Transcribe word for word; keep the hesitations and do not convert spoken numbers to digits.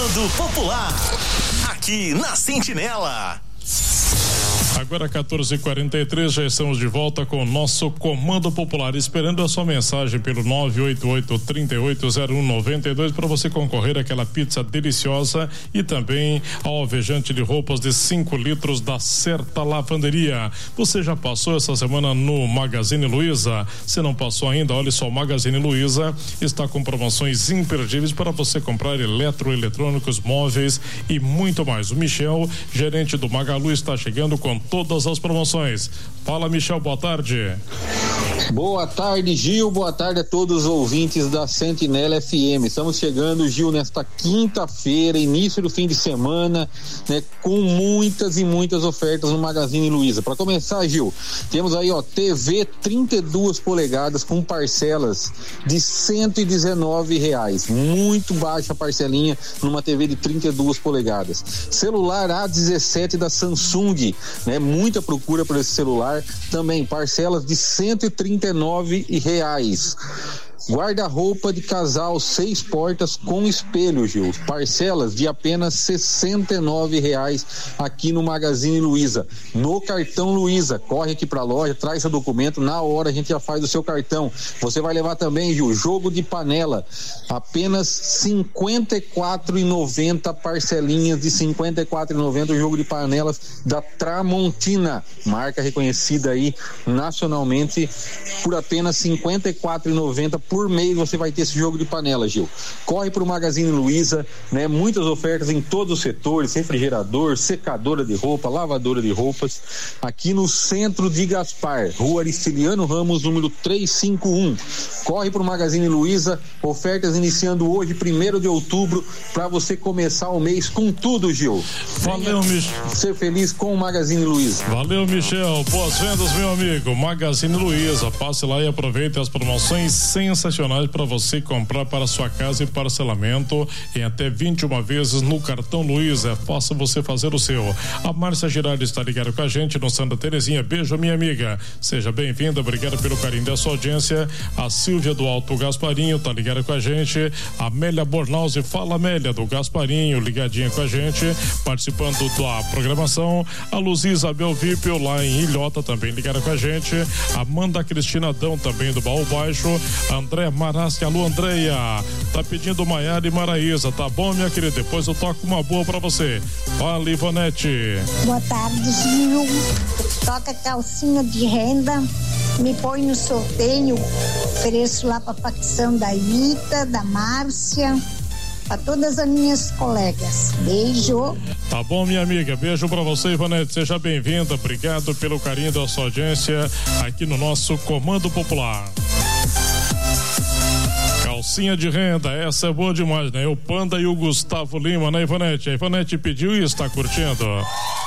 Comando Popular, aqui na Sentinela. Agora quatorze e quarenta e três, já estamos de volta com o nosso Comando Popular, esperando a sua mensagem pelo nove oito oito, três oito zero um, nove dois para você concorrer àquela pizza deliciosa e também ao alvejante de roupas de cinco litros da Certa Lavanderia. Você já passou essa semana no Magazine Luiza? Se não passou ainda, olha só, o Magazine Luiza está com promoções imperdíveis para você comprar eletroeletrônicos, móveis e muito mais. O Michel, gerente do Magalu, está chegando com todas as promoções. Fala, Michel, boa tarde. Boa tarde, Gil, boa tarde a todos os ouvintes da Sentinela F M. Estamos chegando, Gil, nesta quinta-feira, início do fim de semana, né, com muitas e muitas ofertas no Magazine Luiza. Para começar, Gil, temos aí, ó, T V trinta e duas polegadas com parcelas de cento e dezenove reais. Muito baixa a parcelinha numa T V de trinta e duas polegadas. Celular A dezessete da Samsung, né, muita procura por esse celular. Também parcelas de cento e trinta e nove reais. Guarda-roupa de casal seis portas com espelho, Gil. Parcelas de apenas sessenta e nove reais aqui no Magazine Luiza. No cartão Luiza. Corre aqui pra loja, traz seu documento, na hora a gente já faz o seu cartão. Você vai levar também, Gil, jogo de panela. Apenas cinquenta e quatro reais e noventa centavos, parcelinhas de cinquenta e quatro reais e noventa centavos, o jogo de panelas da Tramontina, marca reconhecida aí nacionalmente, por apenas cinquenta e quatro reais e noventa centavos por mês. Você vai ter esse jogo de panela, Gil. Corre pro Magazine Luiza, né? Muitas ofertas em todos os setores, refrigerador, secadora de roupa, lavadora de roupas, aqui no centro de Gaspar, Rua Aristiliano Ramos, número trezentos e cinquenta e um. Corre pro Magazine Luiza, ofertas iniciando hoje, primeiro de outubro, para você começar o mês com tudo, Gil. Valeu, Michel. Ser feliz com o Magazine Luiza. Valeu, Michel. Boas vendas, meu amigo. Magazine Luiza, passe lá e aproveite as promoções sensacionais para você comprar para sua casa e parcelamento em até vinte e uma vezes no cartão Luiza. É fácil você fazer o seu. A Márcia Girardi está ligada com a gente no Santa Terezinha. Beijo, minha amiga. Seja bem-vinda, obrigado pelo carinho da sua audiência. A Silvia do Alto Gasparinho está ligada com a gente. A Amélia Bornauze, fala Amélia do Gasparinho, ligadinha com a gente, participando da programação. A Luzia Isabel Vipel lá em Ilhota também ligada com a gente. Amanda Cristina Adão também do Baú Baixo. André Marasque, alô Andréia, tá pedindo Maiara e Maraísa, tá bom, minha querida? Depois eu toco uma boa pra você. Fala, Ivonete. Boa tarde, Gil. Toca calcinha de renda, me põe no sorteio, ofereço lá pra facção da Ita, da Márcia, para todas as minhas colegas. Beijo. Tá bom, minha amiga. Beijo pra você, Ivonete. Seja bem-vinda. Obrigado pelo carinho da sua audiência aqui no nosso Comando Popular. Calcinha de renda, essa é boa demais, né? O Panda e o Gustavo Lima, né, Ivonete? A Ivonete pediu e está curtindo.